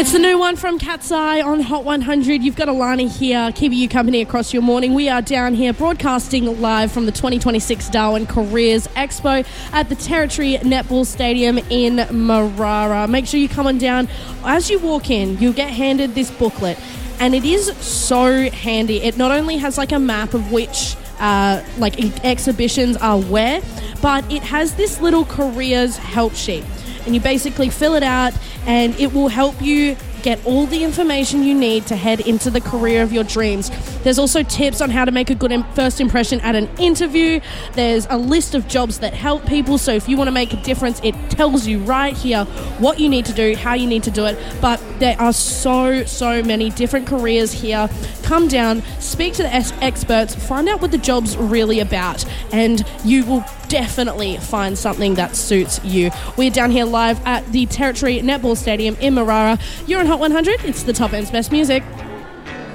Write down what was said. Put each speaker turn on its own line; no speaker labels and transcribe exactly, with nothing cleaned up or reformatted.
It's the new one from Cat's Eye on Hot one hundred. You've got Alani here, keeping you company across your morning. We are down here broadcasting live from the twenty twenty-six Darwin Careers Expo at the Territory Netball Stadium in Marara. Make sure you come on down. As you walk in, you'll get handed this booklet, and it is so handy. It not only has like a map of which uh, like exhibitions are where, but it has this little careers help sheet. And you basically fill it out and it will help you get all the information you need to head into the career of your dreams. There's also tips on how to make a good im- first impression at an interview. There's a list of jobs that help people, so if you want to make a difference, it tells you right here what you need to do, how you need to do it. But there are so, so many different careers here. Come down, speak to the ex- experts, find out what the job's really about, and you will definitely find something that suits you. We're down here live at the Territory Netball Stadium in Marara. You're on Hot one hundred. It's the top end's best music.